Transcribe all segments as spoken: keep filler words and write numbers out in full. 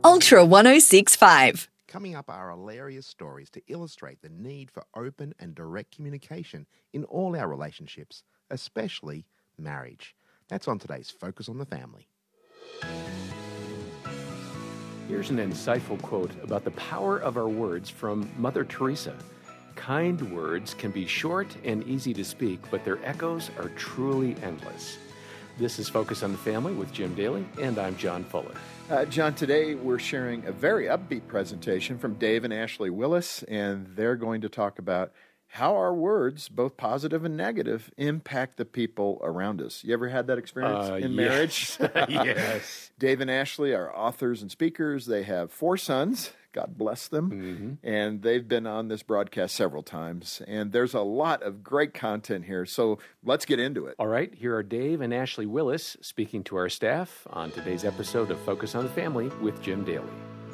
Ultra one oh six point five. Coming up are hilarious stories to illustrate the need for open and direct communication in all our relationships, especially marriage. That's on today's Focus on the Family. Here's an insightful quote about the power of our words from Mother Teresa. Kind words can be short and easy to speak, but their echoes are truly endless. This is Focus on the Family with Jim Daly, and I'm John Fuller. Uh, John, today we're sharing a very upbeat presentation from Dave and Ashley Willis, and they're going to talk about how our words, both positive and negative, impact the people around us. You ever had that experience Uh, in yes. marriage? Yes. Dave and Ashley are authors and speakers. They have four sons. God bless them. Mm-hmm. And they've been on this broadcast several times. And there's a lot of great content here. So let's get into it. All right, here are Dave and Ashley Willis speaking to our staff on today's episode of Focus on the Family with Jim Daly.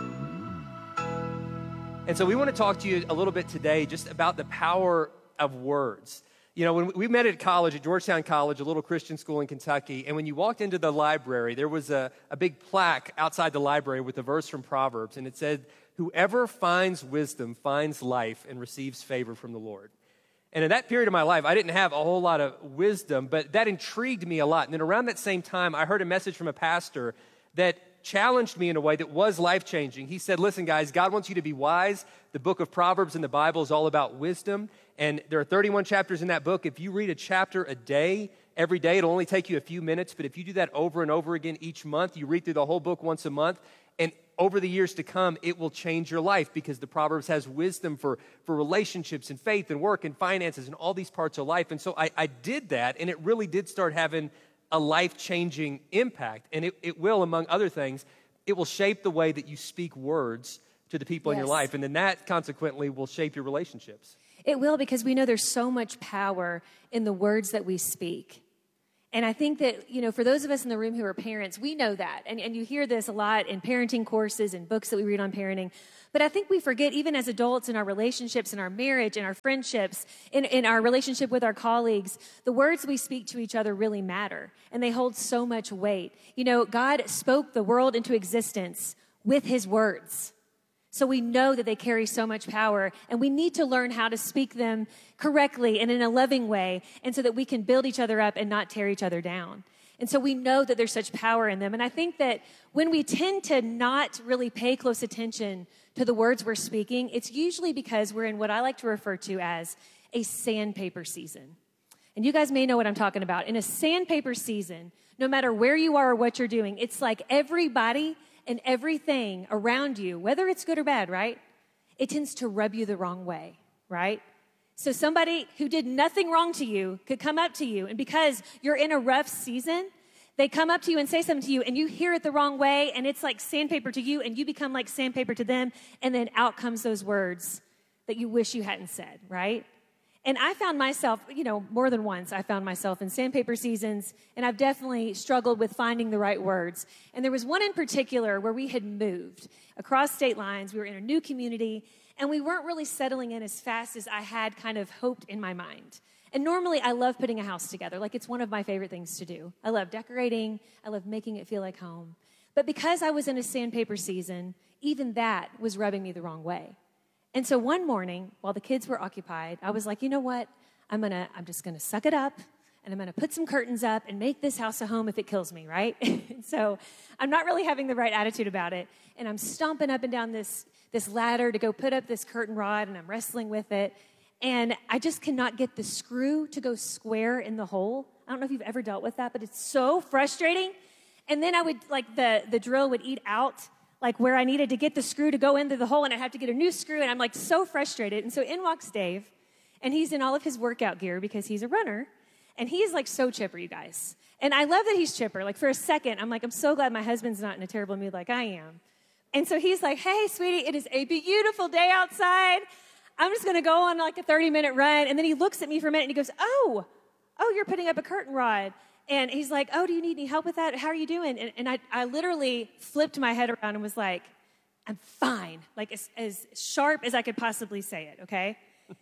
And so we want to talk to you a little bit today just about the power of words. You know, when we met at college, at Georgetown College, a little Christian school in Kentucky, and when you walked into the library, there was a, a big plaque outside the library with a verse from Proverbs, and it said, "Whoever finds wisdom finds life and receives favor from the Lord." And in that period of my life, I didn't have a whole lot of wisdom, but that intrigued me a lot. And then around that same time, I heard a message from a pastor that challenged me in a way that was life-changing. He said, listen, guys, God wants you to be wise. The book of Proverbs in the Bible is all about wisdom. And there are thirty-one chapters in that book. If you read a chapter a day, every day, it'll only take you a few minutes. But if you do that over and over again each month, you read through the whole book once a month, and over the years to come, it will change your life because the Proverbs has wisdom for, for relationships and faith and work and finances and all these parts of life. And so I, I did that, and it really did start having a life-changing impact. And it, it will, among other things, it will shape the way that you speak words to the people in your Yes. life. And then that, consequently, will shape your relationships. It will, because we know there's so much power in the words that we speak. And I think that, you know, for those of us in the room who are parents, we know that. And, and you hear this a lot in parenting courses and books that we read on parenting. But I think we forget, even as adults in our relationships, in our marriage, in our friendships, in, in our relationship with our colleagues, the words we speak to each other really matter. And they hold so much weight. You know, God spoke the world into existence with his words. So we know that they carry so much power, and we need to learn how to speak them correctly and in a loving way, and so that we can build each other up and not tear each other down. And so we know that there's such power in them. And I think that when we tend to not really pay close attention to the words we're speaking, it's usually because we're in what I like to refer to as a sandpaper season. And you guys may know what I'm talking about. In a sandpaper season, no matter where you are or what you're doing, it's like everybody and everything around you, whether it's good or bad, right? It tends to rub you the wrong way, right? So somebody who did nothing wrong to you could come up to you, and because you're in a rough season, they come up to you and say something to you, and you hear it the wrong way, and it's like sandpaper to you, and you become like sandpaper to them, and then out comes those words that you wish you hadn't said, right? And I found myself, you know, more than once, I found myself in sandpaper seasons, and I've definitely struggled with finding the right words. And there was one in particular where we had moved across state lines. We were in a new community, and we weren't really settling in as fast as I had kind of hoped in my mind. And normally, I love putting a house together. Like, it's one of my favorite things to do. I love decorating. I love making it feel like home. But because I was in a sandpaper season, even that was rubbing me the wrong way. And so one morning, while the kids were occupied, I was like, you know what? I'm gonna, I'm just gonna suck it up, and I'm gonna put some curtains up and make this house a home if it kills me, right? So I'm not really having the right attitude about it, and I'm stomping up and down this, this ladder to go put up this curtain rod, and I'm wrestling with it, and I just cannot get the screw to go square in the hole. I don't know if you've ever dealt with that, but it's so frustrating. And then I would, like, the, the drill would eat out like where I needed to get the screw to go into the hole, and I'd have to get a new screw, and I'm like so frustrated. And so in walks Dave, and he's in all of his workout gear because he's a runner, and he's like so chipper, you guys. And I love that he's chipper. Like, for a second, I'm like, I'm so glad my husband's not in a terrible mood like I am. And so he's like, hey, sweetie, it is a beautiful day outside. I'm just gonna go on like a thirty-minute run. And then he looks at me for a minute, and he goes, oh, oh, you're putting up a curtain rod. And he's like, oh, do you need any help with that? How are you doing? And, and I, I literally flipped my head around and was like, I'm fine. Like, as, as sharp as I could possibly say it, okay?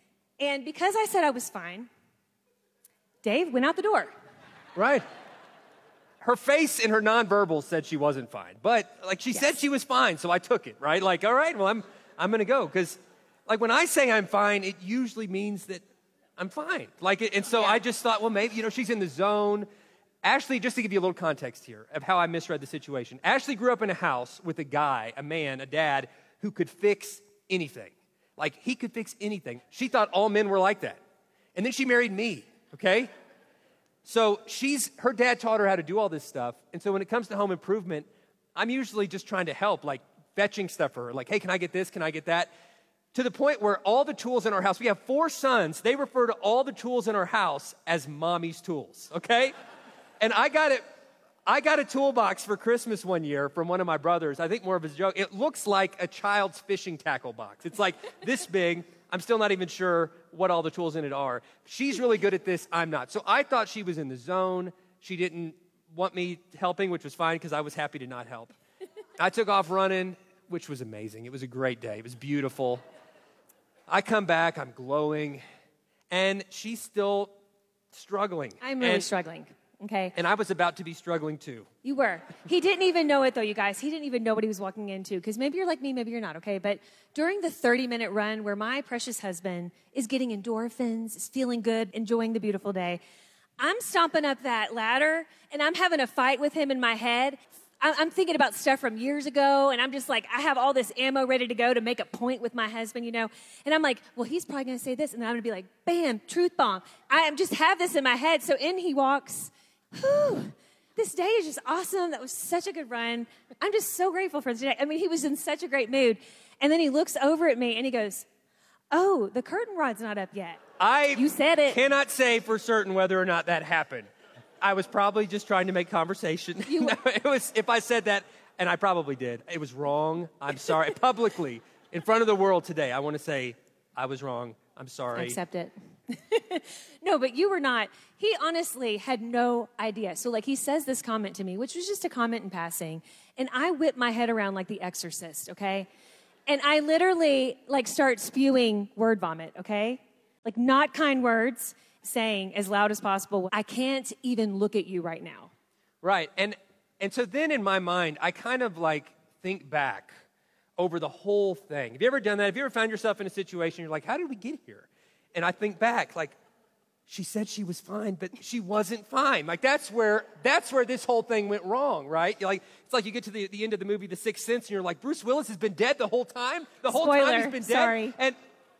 And because I said I was fine, Dave went out the door. Right. her face and her nonverbal said she wasn't fine. But, like, she yes. said she was fine, so I took it, right? Like, all right, well, I'm I'm going to go. Because, like, when I say I'm fine, it usually means that I'm fine. Like, and so yeah. I just thought, well, maybe, you know, she's in the zone. Ashley, just to give you a little context here of how I misread the situation, Ashley grew up in a house with a guy, a man, a dad, who could fix anything. Like, he could fix anything. She thought all men were like that. And then she married me, okay? So she's, her dad taught her how to do all this stuff. And so when it comes to home improvement, I'm usually just trying to help, like fetching stuff for her. Like, hey, can I get this? Can I get that? To the point where all the tools in our house, we have four sons. They refer to all the tools in our house as mommy's tools, okay? And I got it. I got a toolbox for Christmas one year from one of my brothers. I think more of a joke. It looks like a child's fishing tackle box. It's like this big. I'm still not even sure what all the tools in it are. She's really good at this. I'm not. So I thought she was in the zone. She didn't want me helping, which was fine because I was happy to not help. I took off running, which was amazing. It was a great day. It was beautiful. I come back. I'm glowing. And she's still struggling. I'm really and, struggling. Okay. And I was about to be struggling too. You were. He didn't even know it, though, you guys. He didn't even know what he was walking into. Because maybe you're like me, maybe you're not, okay? But during the thirty-minute run where my precious husband is getting endorphins, is feeling good, enjoying the beautiful day, I'm stomping up that ladder, and I'm having a fight with him in my head. I'm thinking about stuff from years ago, and I'm just like, I have all this ammo ready to go to make a point with my husband, you know? And I'm like, well, he's probably going to say this, and then I'm going to be like, bam, truth bomb. I just have this in my head. So in he walks. Whew, this day is just awesome. That was such a good run. I'm just so grateful for today. I mean, he was in such a great mood. And then he looks over at me and he goes, oh, the curtain rod's not up yet. I you said it. Cannot say for certain whether or not that happened. I was probably just trying to make conversation. You, no, it was, if I said that, and I probably did, it was wrong. I'm sorry. Publicly, in front of the world today, I want to say I was wrong. I'm sorry. I accept it. No, but you were not. He honestly had no idea. So, like, he says this comment to me, which was just a comment in passing, and I whip my head around like the exorcist, okay? And I literally, like, start spewing word vomit, okay? Like, not kind words, saying as loud as possible, I can't even look at you right now. Right, and and so then in my mind, I kind of, like, think back over the whole thing. Have you ever done that? Have you ever found yourself in a situation, you're like, how did we get here? And I think back, like, she said she was fine, but she wasn't fine. Like, that's where that's where this whole thing went wrong, right? You're like, it's like you get to the, the end of the movie, The Sixth Sense, and you're like, Bruce Willis has been dead the whole time? The whole Spoiler, time he's been dead? Sorry. And,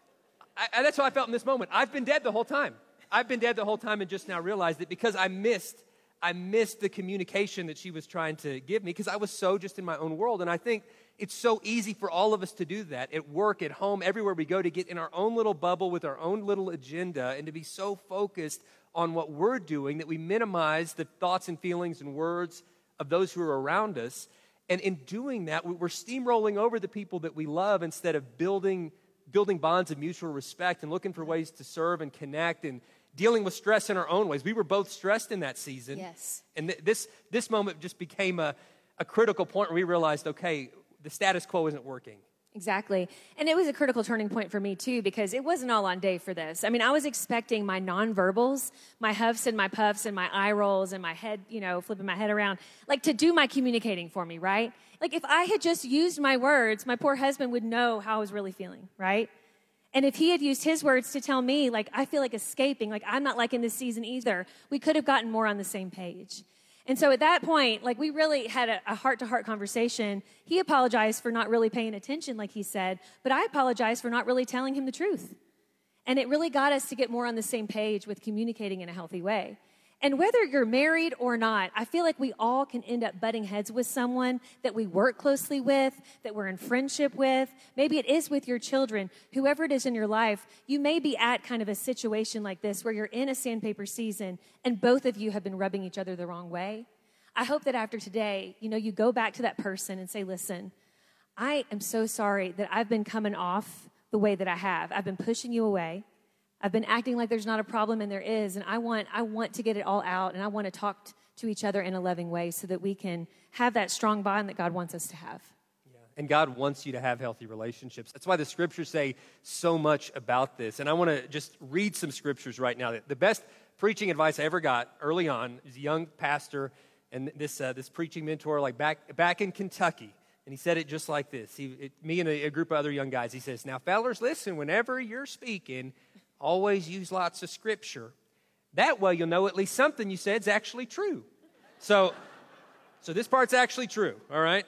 I, and that's how I felt in this moment. I've been dead the whole time. I've been dead the whole time and just now realized it because I missed, I missed the communication that she was trying to give me because I was so just in my own world. And I think it's so easy for all of us to do that at work, at home, everywhere we go, to get in our own little bubble with our own little agenda and to be so focused on what we're doing that we minimize the thoughts and feelings and words of those who are around us. And in doing that, we're steamrolling over the people that we love instead of building, building bonds of mutual respect and looking for ways to serve and connect and dealing with stress in our own ways. We were both stressed in that season. Yes. And th- this, this moment just became a, a critical point where we realized, okay, the status quo isn't working. Exactly. And it was a critical turning point for me, too, because it wasn't all on Dave for this. I mean, I was expecting my nonverbals, my huffs and my puffs and my eye rolls and my head, you know, flipping my head around, like to do my communicating for me, right? Like if I had just used my words, my poor husband would know how I was really feeling, right? And if he had used his words to tell me, like, I feel like escaping, like I'm not liking this season either, we could have gotten more on the same page. And so at that point, like we really had a, a heart-to-heart conversation. He apologized for not really paying attention, like he said, but I apologized for not really telling him the truth. And it really got us to get more on the same page with communicating in a healthy way. And whether you're married or not, I feel like we all can end up butting heads with someone that we work closely with, that we're in friendship with. Maybe it is with your children. Whoever it is in your life, you may be at kind of a situation like this where you're in a sandpaper season and both of you have been rubbing each other the wrong way. I hope that after today, you know, you go back to that person and say, listen, I am so sorry that I've been coming off the way that I have. I've been pushing you away. I've been acting like there's not a problem, and there is, and I want I want to get it all out, and I want to talk t- to each other in a loving way so that we can have that strong bond that God wants us to have. Yeah. And God wants you to have healthy relationships. That's why the scriptures say so much about this. And I want to just read some scriptures right now. The best preaching advice I ever got early on as a young pastor And this uh, this preaching mentor, like back back in Kentucky, and he said it just like this. He, it, me and a, a group of other young guys, he says, now, fellers, listen, whenever you're speaking, always use lots of scripture. That way you'll know at least something you said is actually true. So, so this part's actually true, all right?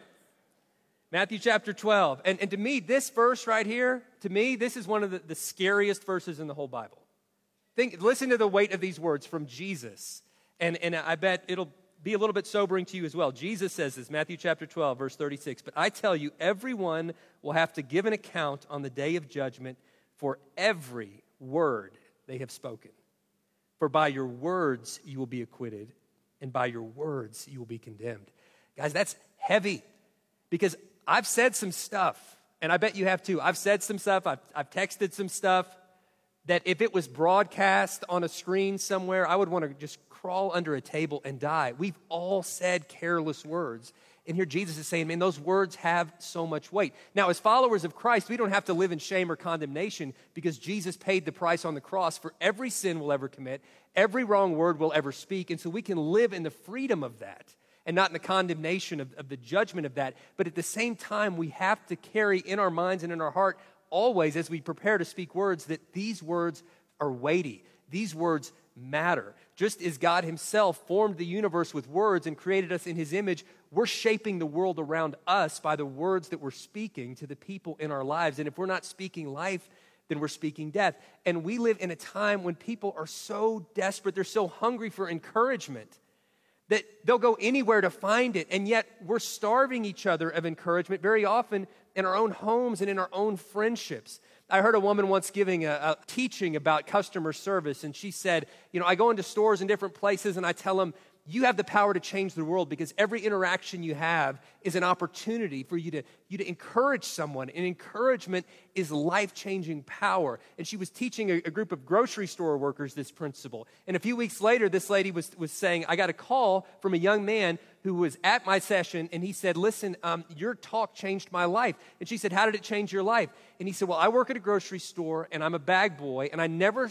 Matthew chapter twelve. And, and to me, this verse right here, to me, this is one of the, the scariest verses in the whole Bible. Think, listen to the weight of these words from Jesus. And, and I bet it'll be a little bit sobering to you as well. Jesus says this, Matthew chapter twelve, verse thirty-six. But I tell you, everyone will have to give an account on the day of judgment for every word they have spoken. For by your words you will be acquitted, and by your words you will be condemned. Guys, that's heavy, because I've said some stuff, and I bet you have too. I've said some stuff, I've, I've texted some stuff, that if it was broadcast on a screen somewhere, I would want to just crawl under a table and die. We've all said careless words. And here Jesus is saying, man, those words have so much weight. Now, as followers of Christ, we don't have to live in shame or condemnation because Jesus paid the price on the cross for every sin we'll ever commit, every wrong word we'll ever speak. And so we can live in the freedom of that and not in the condemnation of, of the judgment of that. But at the same time, we have to carry in our minds and in our heart always, as we prepare to speak words, that these words are weighty. These words matter. Just as God himself formed the universe with words and created us in his image, we're shaping the world around us by the words that we're speaking to the people in our lives. And if we're not speaking life, then we're speaking death. And we live in a time when people are so desperate, they're so hungry for encouragement that they'll go anywhere to find it. And yet we're starving each other of encouragement very often in our own homes and in our own friendships. I heard a woman once giving a, a teaching about customer service, and she said, you know, I go into stores in different places and I tell them, you have the power to change the world because every interaction you have is an opportunity for you to, you to encourage someone. And encouragement is life-changing power. And she was teaching a, a group of grocery store workers this principle. And a few weeks later, this lady was, was saying, I got a call from a young man who was at my session, and he said, listen, um, your talk changed my life. And she said, how did it change your life? And he said, well, I work at a grocery store, and I'm a bag boy, and I never